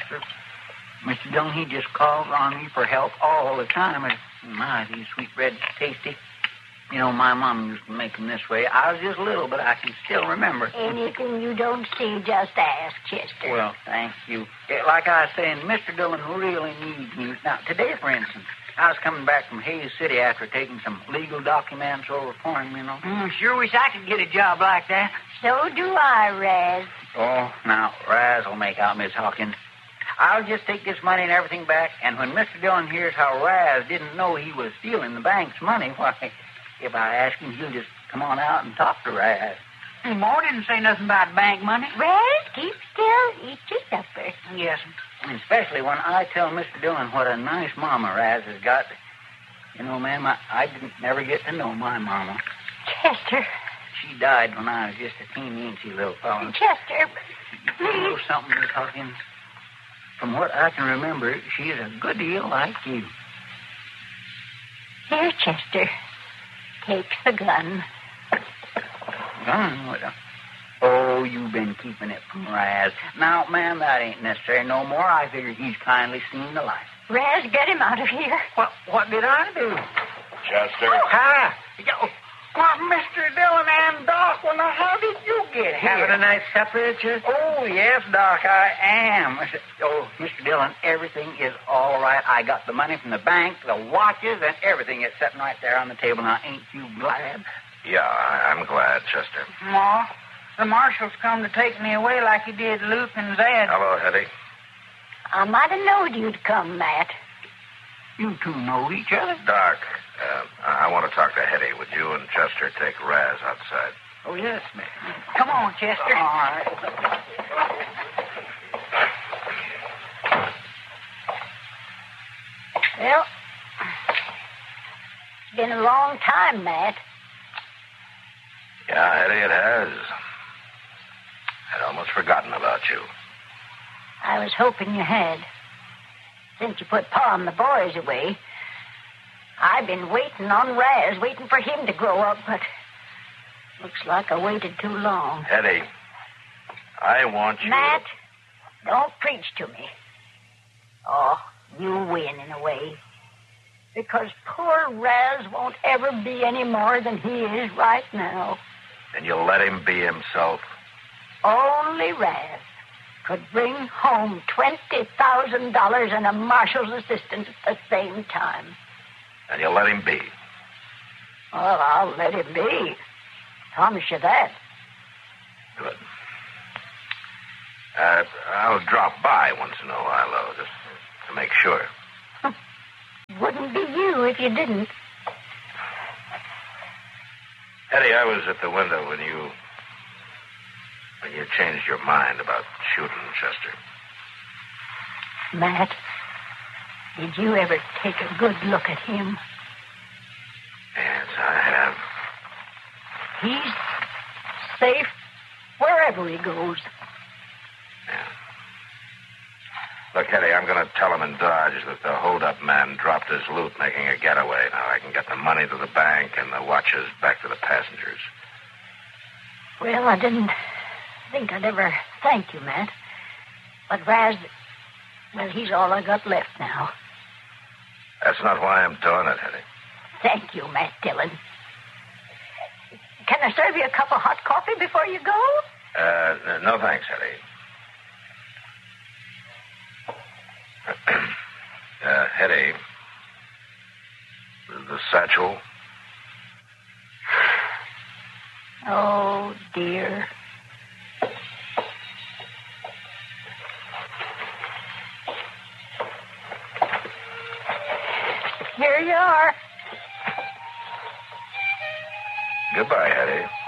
Chester. Mr. Dillon, he just calls on me for help all the time. And my, these sweetbreads are tasty. You know, my mom used to make them this way. I was just little, but I can still remember. Anything you don't see, just ask, Chester. Well, thank you. Like I was saying, Mr. Dillon really needs me. Now, today, for instance, I was coming back from Hayes City after taking some legal documents over for him, you know. Sure wish I could get a job like that. So do I, Raz. Oh, now, Raz will make out Miss Hawkins. I'll just take this money and everything back, and when Mr. Dillon hears how Raz didn't know he was stealing the bank's money, why, if I ask him, he'll just come on out and talk to Raz. Ma didn't say nothing about bank money. Raz, keep still. Eat your supper. Yes. Especially when I tell Mr. Dillon what a nice mama Raz has got. You know, ma'am, I didn't never get to know my mama. Chester. She died when I was just a teeny-incy little fellow. Chester, You know something, Miss Hawkins? From what I can remember, she is a good deal like you. Here, Chester. Take the gun. Gun? Oh, you've been keeping it from Raz. Now, ma'am, that ain't necessary no more. I figure he's kindly seen the light. Raz, get him out of here. What did I do? Chester. Oh, hi. Why, Mr. Dillon and Doc, well, now, how did you get here? Having a nice supper, Chester? Oh, yes, Doc, I am. Oh, Mr. Dillon, everything is all right. I got the money from the bank, the watches, and everything is sitting right there on the table. Now, ain't you glad? Yeah, I'm glad, Chester. Ma, the marshal's come to take me away like he did Luke and Zed. Hello, Hetty. I might have knowed you'd come, Matt. You two know each other? Doc, I want to talk to Hetty. Would you and Chester take Raz outside? Oh, yes, ma'am. Come on, Chester. All right. Well, it's been a long time, Matt. Yeah, Hetty, it has. I'd almost forgotten about you. I was hoping you had. Since you put Pa and the boys away, I've been waiting on Raz, waiting for him to grow up, but looks like I waited too long. Hetty, I want you... Matt, don't preach to me. Oh, you win in a way. Because poor Raz won't ever be any more than he is right now. And you'll let him be himself? Only Raz could bring home $20,000 and a marshal's assistant at the same time. And you'll let him be? Well, I'll let him be. Promise you that. Good. I'll drop by once in a while, though, just to make sure. Wouldn't be you if you didn't. Hetty, I was at the window when you changed your mind about shooting Chester. Matt, did you ever take a good look at him? Yes, I have. He's safe wherever he goes. Yeah. Look, Hetty, I'm going to tell him in Dodge that the hold-up man dropped his loot making a getaway. Now I can get the money to the bank and the watches back to the passengers. Well, I didn't think I'd ever thank you, Matt. But Raz, well, he's all I got left now. That's not why I'm doing it, Hetty. Thank you, Matt Dillon. Can I serve you a cup of hot coffee before you go? No thanks, Hetty. Hetty, the satchel. Oh, dear. Here you are. Goodbye, Hetty.